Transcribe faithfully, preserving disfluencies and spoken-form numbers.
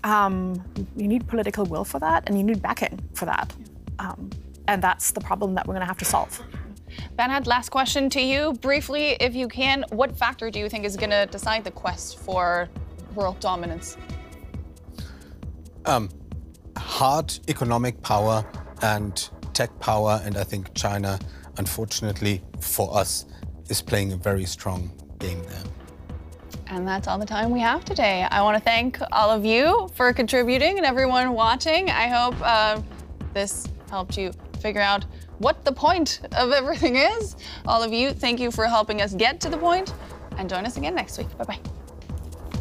Um, you need political will for that, and you need backing for that. Um, and that's the problem that we're going to have to solve. Bernhard, last question to you. Briefly, if you can, what factor do you think is going to decide the quest for world dominance? Um, hard economic power and tech power, and I think China, unfortunately for us, is playing a very strong game there. And that's all the time we have today. I want to thank all of you for contributing and everyone watching. I hope uh, this helped you figure out what the point of everything is. All of you, thank you for helping us get to the point, and join us again next week. Bye-bye.